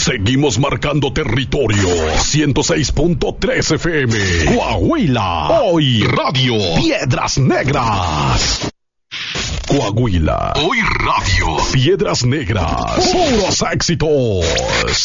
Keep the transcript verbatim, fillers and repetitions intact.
Seguimos marcando territorio. ciento seis punto tres F M. Coahuila. Hoy Radio. Piedras Negras. Coahuila. Hoy Radio. Piedras Negras. Puros éxitos.